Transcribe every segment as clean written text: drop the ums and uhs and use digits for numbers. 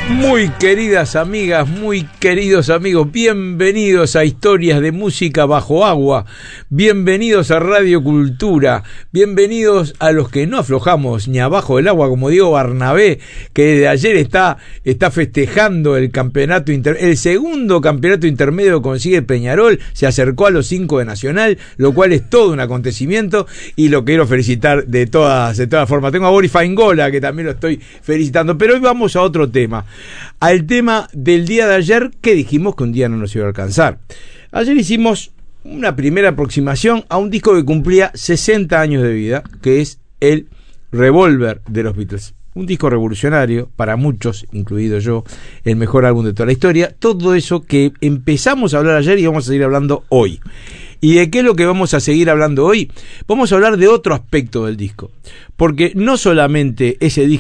Muy queridas amigas, muy queridos amigos, bienvenidos a Historias de Música Bajo Agua, bienvenidos a Radio Cultura, bienvenidos a los que no aflojamos ni abajo del agua, como Diego Barnabé, que desde ayer está festejando el campeonato el segundo campeonato intermedio que consigue Peñarol, se acercó a los 5 de Nacional, lo cual es todo un acontecimiento y lo quiero felicitar de todas formas. Tengo a Boris Faingola, que también lo estoy felicitando, pero hoy vamos a otro tema. Al tema del día de ayer, que dijimos que un día no nos iba a alcanzar. Ayer hicimos una primera aproximación a un disco que cumplía 60 años de vida, que es el Revolver de los Beatles. Un disco revolucionario, para muchos, incluido yo, el mejor álbum de toda la historia. Todo eso que empezamos a hablar ayer y vamos a seguir hablando hoy. ¿Y de qué es lo que vamos a seguir hablando hoy? Vamos a hablar de otro aspecto del disco. Porque no solamente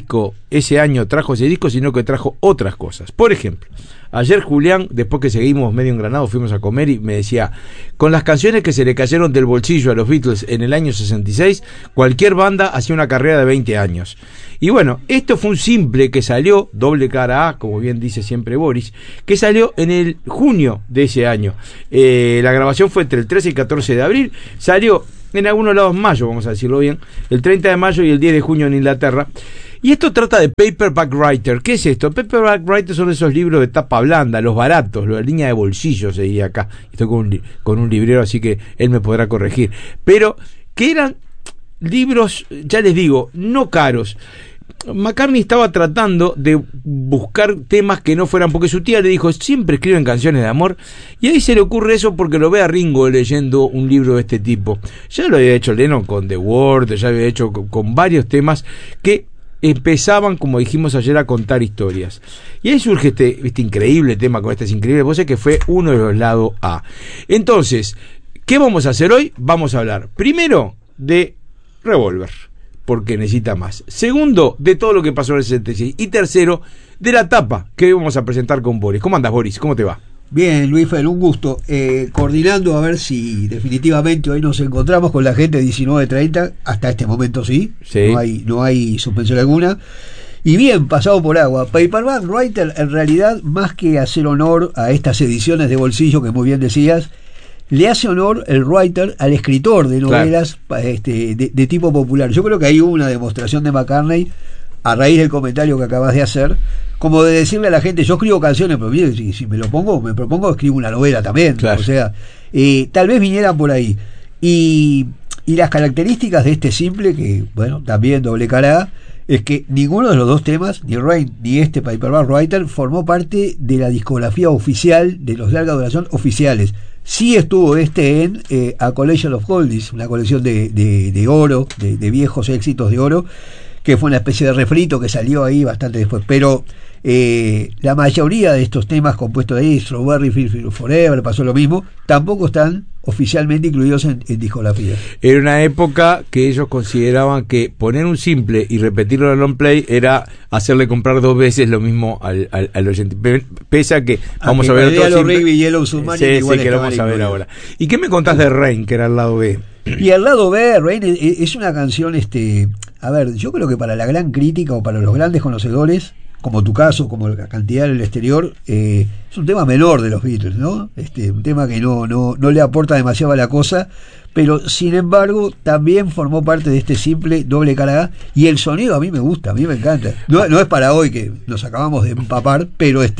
ese año trajo ese disco, sino que trajo otras cosas. Por ejemplo, ayer Julián, después que seguimos medio engranados, fuimos a comer y me decía, con las canciones que se le cayeron del bolsillo a los Beatles en el año 66, cualquier banda hacía una carrera de 20 años. Y bueno, esto fue un simple que salió, doble cara A, como bien dice siempre Boris, que salió en el junio de ese año. La grabación fue entre el 13 y 14 de abril, salió en algunos lados mayo, vamos a decirlo bien, el 30 de mayo y el 10 de junio en Inglaterra. Y esto trata de Paperback Writer. ¿Qué es esto? Paperback Writer son esos libros de tapa blanda, los baratos, los de línea de bolsillo, se diría acá. Estoy con un librero, así que él me podrá corregir. Pero que eran libros, ya les digo, no caros. McCartney estaba tratando de buscar temas que no fueran, porque su tía le dijo, siempre escriben canciones de amor, y ahí se le ocurre eso porque lo ve a Ringo leyendo un libro de este tipo. Ya lo había hecho Lennon con The Word, ya había hecho con varios temas que empezaban, como dijimos ayer, a contar historias. Y ahí surge este increíble tema con estas increíbles voces, que fue uno de los lados A. Entonces, ¿qué vamos a hacer hoy? Vamos a hablar primero de Revolver, porque necesita más. Segundo, de todo lo que pasó en el 66. Y tercero, de la tapa que hoy vamos a presentar con Boris. ¿Cómo andas, Boris? ¿Cómo te va? Bien, Luis Fel, un gusto. Coordinando a ver si definitivamente hoy nos encontramos con la gente de 19:30. Hasta este momento sí. No hay suspensión alguna. Y bien, pasado por agua. Paperback Writer, en realidad, más que hacer honor a estas ediciones de bolsillo que muy bien decías, le hace honor el writer al escritor de novelas, claro, de tipo popular. Yo creo que hay una demostración de McCartney a raíz del comentario que acabas de hacer, como de decirle a la gente, yo escribo canciones, pero mire, si me propongo escribo una novela también, claro. O sea, tal vez vinieran por ahí. Y las características de este simple, que bueno, también doble cara A, es que ninguno de los dos temas, ni Rain ni este Paperback Writer, formó parte de la discografía oficial, de los larga duración oficiales. Sí estuvo en A Collection of Oldies, una colección de oro, de viejos éxitos de oro, que fue una especie de refrito que salió ahí bastante después. Pero la mayoría de estos temas compuestos de ahí, Strawberry Fields Forever, pasó lo mismo, tampoco están oficialmente incluidos en discografía. Era una época que ellos consideraban que poner un simple y repetirlo en el long play era hacerle comprar 2 veces lo mismo al oyente. Pese a que vamos a ver otro simple. Sí, que lo vamos a ver ahora. ¿Y qué me contás de Rain, que era el lado B? Y el lado B, Rain, es una canción, a ver, yo creo que para la gran crítica o para los grandes conocedores, como tu caso, como la cantidad del exterior, es un tema menor de los Beatles, ¿no? Un tema que no le aporta demasiado a la cosa, pero sin embargo también formó parte de este simple doble cara A, y el sonido a mí me gusta, a mí me encanta. No es para hoy que nos acabamos de empapar, pero es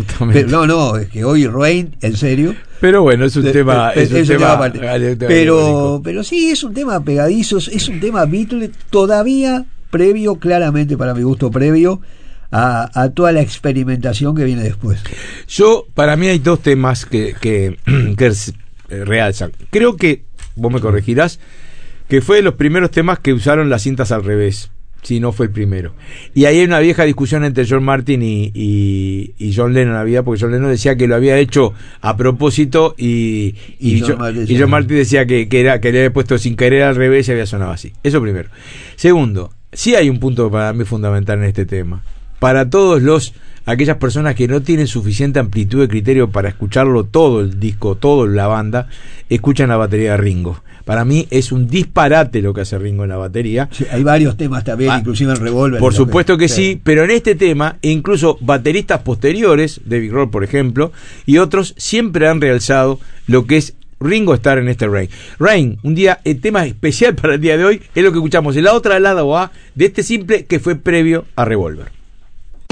que hoy Rain, en serio. Pero bueno, es un tema aparte. Pero sí, es un tema pegadizo, es un tema Beatles todavía previo, claramente para mi gusto previo a toda la experimentación que viene después. Para mí hay 2 temas que realzan. Creo que, vos me corregirás, que fue de los primeros temas que usaron las cintas al revés, si no fue el primero. Y ahí hay una vieja discusión entre John Martin y John Lennon, porque John Lennon decía que lo había hecho a propósito y John Martin decía que le había puesto sin querer al revés y había sonado así. Eso primero. Segundo, sí hay un punto para mí fundamental en este tema. para aquellas personas que no tienen suficiente amplitud de criterio para escucharlo todo el disco, todo la banda, escuchan la batería de Ringo. Para mí es un disparate lo que hace Ringo en la batería. Sí, hay varios temas también, inclusive en Revolver. Por supuesto que sí, pero en este tema, incluso bateristas posteriores, David Grohl por ejemplo, y otros, siempre han realzado lo que es Ringo estar en este Rain. Rain, un día, el tema especial para el día de hoy, es lo que escuchamos en la otra lado A de este simple que fue previo a Revolver.